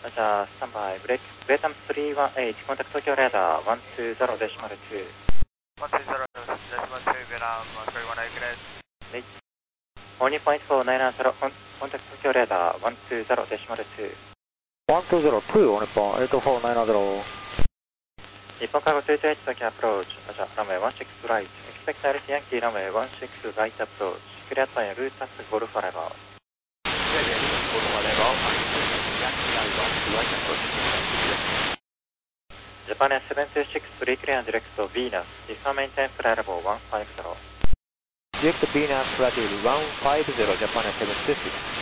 Roger, standby. Vietnam 318, contact Tokyo radar 120.2. 120.2, Vietnam 318 です。 はい。Only.490, contact Tokyo radar 120.2. 120.2, only point 84990. 日本cargo 228 Tokyo approach. Roger, runway 16 right. Expect Alice Yankee runway 16 right approach. Clear by route at Golf arrival. Japan Air 726, pre-clear and direct to Venus. Dismount maintain flight level 150. Direct Venus, flight level 150, Japan 726.